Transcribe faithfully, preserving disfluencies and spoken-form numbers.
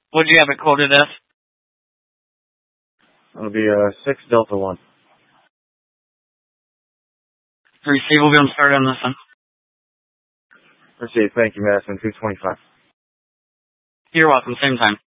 What do you have it quoted as? It'll be uh, six Delta one. Receive will be on start on this one. Receive, thank you, Madison, two twenty-five. You're welcome, same time.